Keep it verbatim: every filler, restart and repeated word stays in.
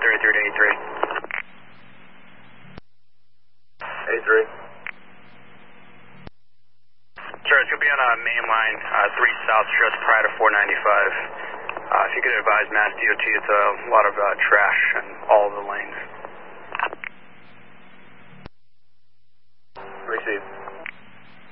three three to A three. A three. Sure, it's going to be on a main line, uh, three south, just prior to four ninety-five. Uh, if you could advise Mass D O T, it's a lot of uh, trash in all of the lanes.